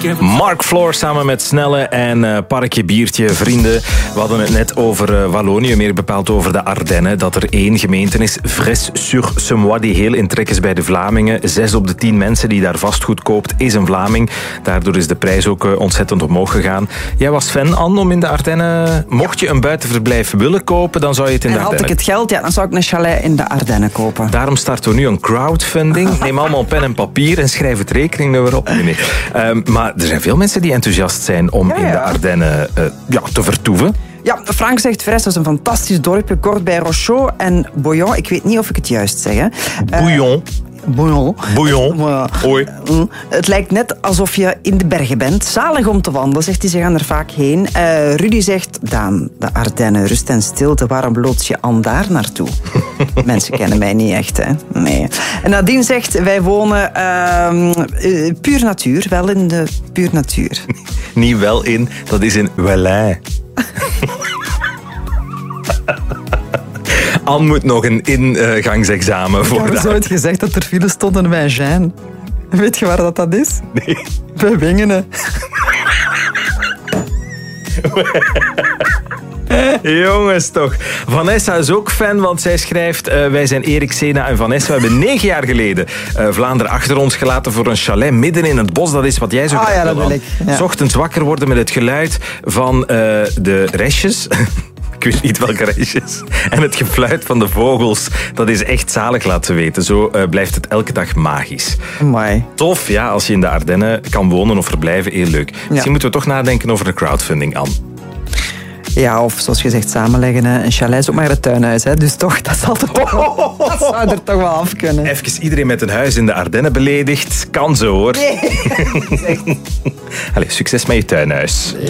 Mark Floor samen met Snelle en Parkje Biertje, vrienden. We hadden het net over Wallonië, meer bepaald over de Ardennen. Dat er 1 gemeente is, Fres-sur-Semois, die heel in trek is bij de Vlamingen. 6 op de 10 mensen die daar vastgoed koopt, is een Vlaming. Daardoor is de prijs ook ontzettend omhoog gegaan. Jij was fan, Anne, om in de Ardennen... Mocht je een buitenverblijf willen kopen, dan zou je het in de Ardennen... En had ik het geld, ja, dan zou ik een chalet in de Ardennen kopen. Daarom starten we nu een crowdfunding. Neem allemaal pen en papier en schrijf het rekeningnummer op. Nee. Maar er zijn veel mensen die enthousiast zijn om in de Ardennen te vertoeven. Ja, Frank zegt, Fres is een fantastisch dorpje, kort bij Rochot en Bouillon. Ik weet niet of ik het juist zeg. Hè. Bouillon. Hoi. Het lijkt net alsof je in de bergen bent. Zalig om te wandelen, zegt hij. Ze gaan er vaak heen. Rudy zegt, Daan, de Ardennen, rust en stilte. Waarom loods je al daar naartoe? Mensen kennen mij niet echt, hè. Nee. En Nadine zegt, wij wonen puur natuur. Wel in de puur natuur. Niet wel in, dat is in Wellin. Anne moet nog een ingangsexamen voor. Ik heb zo gezegd dat er file stonden bij Jeanne. Weet je waar dat is? Nee. Bij Wingenen. Jongens toch. Vanessa is ook fan, want zij schrijft... wij zijn Erik, Sena en Vanessa. We hebben 9 jaar geleden Vlaanderen achter ons gelaten voor een chalet midden in het bos. Dat is wat jij zo graag dat wil ik. Ja. 's ochtends wakker worden met het geluid van de restjes. Ik weet niet welke restjes. En het gefluit van de vogels. Dat is echt zalig, laat ze weten. Zo blijft het elke dag magisch. Amai. Tof, ja, als je in de Ardennen kan wonen of verblijven. Heel leuk. Misschien moeten we toch nadenken over een crowdfunding, Anne. Ja, of zoals je zegt, samenleggen. Een chalet is ook maar het tuinhuis. Hè. Dus toch, dat zou er toch wel af kunnen. Even iedereen met een huis in de Ardennen beledigd. Kan zo, hoor. Nee. Allee, succes met je tuinhuis.